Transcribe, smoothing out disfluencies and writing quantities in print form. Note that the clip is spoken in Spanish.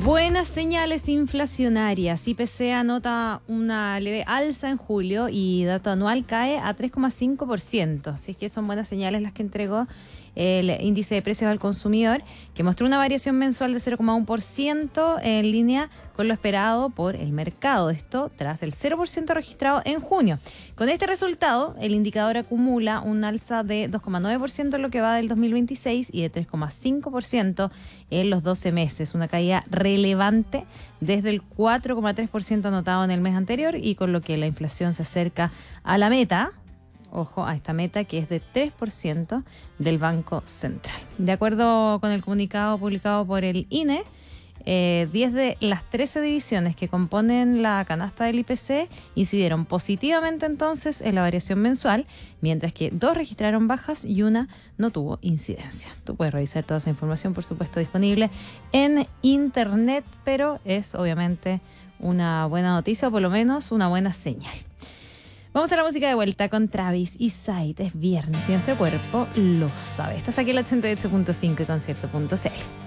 Buenas señales inflacionarias. IPC anota una leve alza en julio y dato anual cae a 3,5%. Así es que son buenas señales las que entregó el índice de precios al consumidor, que mostró una variación mensual de 0,1% en línea con lo esperado por el mercado. Esto tras el 0% registrado en junio. Con este resultado, el indicador acumula un alza de 2,9% en lo que va del 2026 y de 3,5% en los 12 meses. Una caída relevante desde el 4,3% anotado en el mes anterior y con lo que la inflación se acerca a la meta. Ojo a esta meta que es de 3% del Banco Central. De acuerdo con el comunicado publicado por el INE, 10 de las 13 divisiones que componen la canasta del IPC incidieron positivamente entonces en la variación mensual, mientras que 2 registraron bajas y una no tuvo incidencia. Tú puedes revisar toda esa información, por supuesto, disponible en internet, pero es obviamente una buena noticia o por lo menos una buena señal. Vamos a la música de vuelta con Travis y Said. Es viernes y nuestro cuerpo lo sabe. Estás aquí en la 88.5 y concierto.cl.